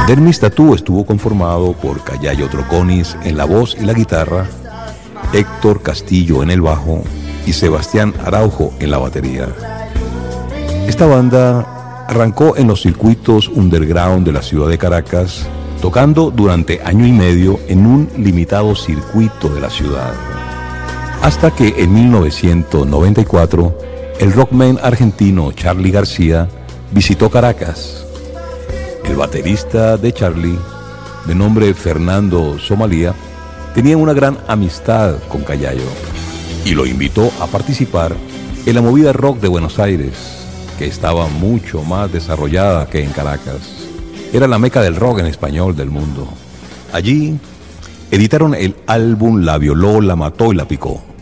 Dermis Tatú estuvo conformado por Callayo Troconis en la voz y la guitarra, Héctor Castillo en el bajo y Sebastián Araujo en la batería. Esta banda arrancó en los circuitos underground de la ciudad de Caracas, tocando durante año y medio en un limitado circuito de la ciudad. Hasta que en 1994, el rockman argentino Charly García visitó Caracas. El baterista de Charly, de nombre Fernando Somalía, tenía una gran amistad con Callayo y lo invitó a participar en la movida rock de Buenos Aires, que estaba mucho más desarrollada que en Caracas. Era la meca del rock en español del mundo. Allí editaron el álbum La violó, la mató y la picó.